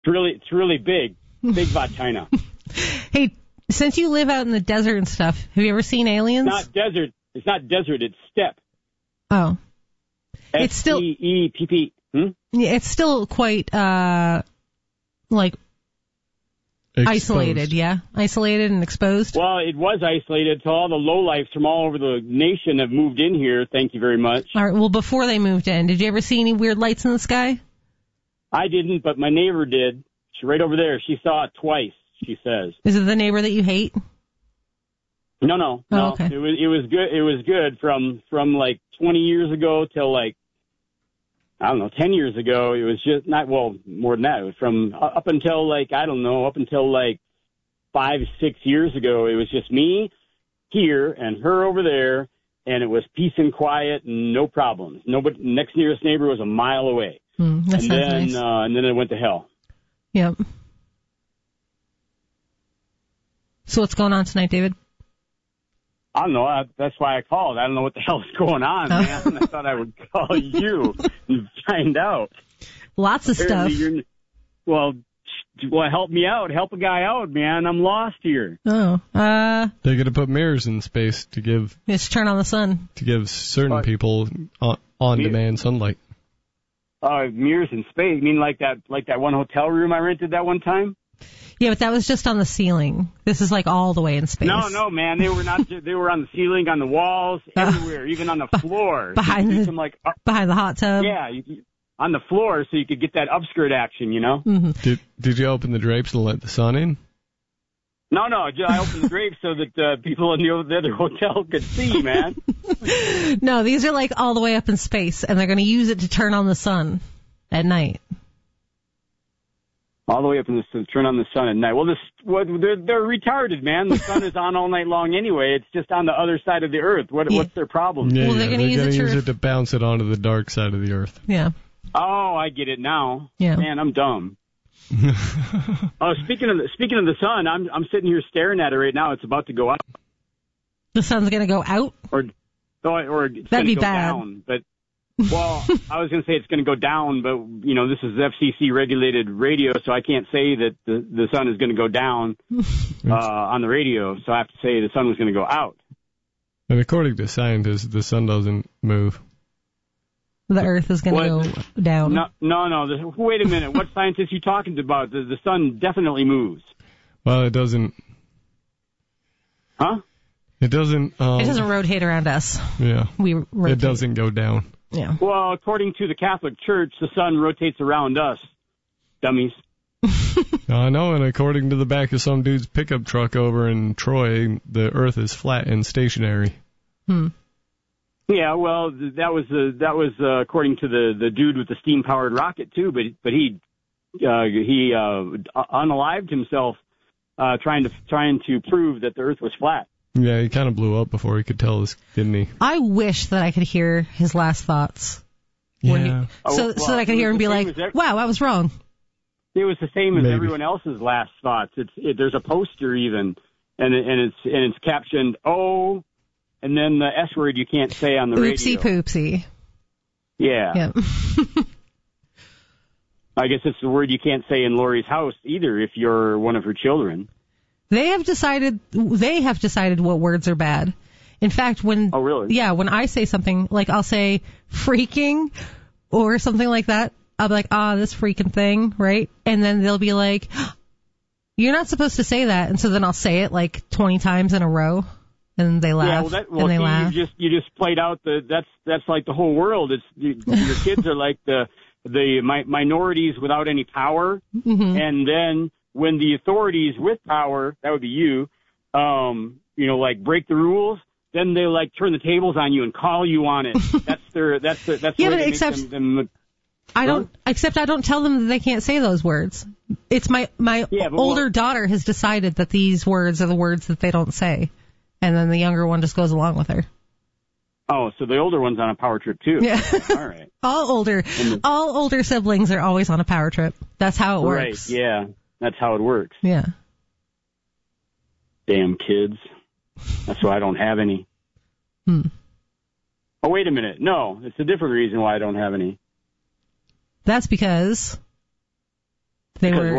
It's really big. Big vagina. Hey, since you live out in the desert and stuff, have you ever seen aliens? It's not desert. It's steppe. Oh. It's still S-T-E-P-P. Yeah, it's still quite, isolated, yeah? Isolated and exposed? Well, it was isolated, so all the lowlifes from all over the nation have moved in here. Thank you very much. All right, well, before they moved in, did you ever see any weird lights in the sky? I didn't, but my neighbor did. She's right over there. She saw it twice, she says. Is it the neighbor that you hate? No. Oh, okay. It was good. It was good from like 20 years ago till like, I don't know, 10 years ago. It was just not, well, more than that. It was from up until like 5-6 years ago. It was just me here and her over there, and it was peace and quiet and no problems. Nobody, next nearest neighbor was a mile away. That sounds nice. And then it went to hell. Yep. So what's going on tonight, David? I don't know. That's why I called. I don't know what the hell's going on, man. I thought I would call you and find out. Lots of stuff. Well, help me out. Help a guy out, man. I'm lost here. Oh. They're going to put mirrors in space to give... Just turn on the sun. To give certain people on-demand sunlight. Mirrors in space? You mean like that one hotel room I rented that one time? Yeah, but that was just on the ceiling. This is like all the way in space. No, man. They were not. They were on the ceiling, on the walls, everywhere, even on the floor. Behind the hot tub. Yeah, on the floor, so you could get that upskirt action, you know. Mm-hmm. Did you open the drapes and let the sun in? No. I opened the drapes so that people in the other hotel could see, man. No, these are like all the way up in space, and they're going to use it to turn on the sun at night. All the way up to turn on the sun at night. Well, they're retarded, man. The sun is on all night long anyway. It's just on the other side of the earth. What's their problem? Yeah, well, they're going to use it to bounce it onto the dark side of the earth. Yeah. Oh, I get it now. Yeah. Man, I'm dumb. Speaking of the sun, I'm sitting here staring at it right now. It's about to go out. The sun's going to go out? Or it's That'd going be to go bad. down, but. Well, I was going to say it's going to go down, but, this is FCC-regulated radio, so I can't say that the sun is going to go down on the radio, so I have to say the sun was going to go out. And according to scientists, the sun doesn't move. The earth is going to go down. No. Wait a minute. What scientists are you talking about? The sun definitely moves. Well, it doesn't. Huh? It doesn't. It doesn't rotate around us. Yeah. We rotate. It doesn't go down. Yeah. Well, according to the Catholic Church, the sun rotates around us. Dummies. I know, and according to the back of some dude's pickup truck over in Troy, the earth is flat and stationary. Yeah, well, that was according to the dude with the steam-powered rocket, too, but he unalived himself trying to prove that the earth was flat. Yeah, he kind of blew up before he could tell us, didn't he? I wish that I could hear his last thoughts. Yeah. So that I could hear him be like, wow, I was wrong. It was the same as Maybe. Everyone else's last thoughts. There's a poster even, and it's captioned, "Oh," and then the S word you can't say on the Oopsie radio. poopsie. Yeah. Yep. I guess it's the word you can't say in Lori's house either if you're one of her children. They have decided what words are bad. In fact, when Oh, really? Yeah, when I say something, like I'll say freaking or something like that, I'll be like, this freaking thing, right? And then they'll be like, you're not supposed to say that. And so then I'll say it like 20 times in a row, and they laugh. Yeah, and they laugh. You just played out that's like the whole world. Your kids are like the minorities without any power, and then when the authorities with power, that would be you, like break the rules, then they like turn the tables on you and call you on it. That's the Yeah, way but they except make them I don't tell them that they can't say those words. It's my older daughter has decided that these words are the words that they don't say, and then the younger one just goes along with her. Oh, so the older one's on a power trip too. Yeah. All right. All older siblings are always on a power trip. That's how it works. Right. Yeah. That's how it works. Yeah. Damn kids. That's why I don't have any. Oh, wait a minute. No, it's a different reason why I don't have any. That's because they were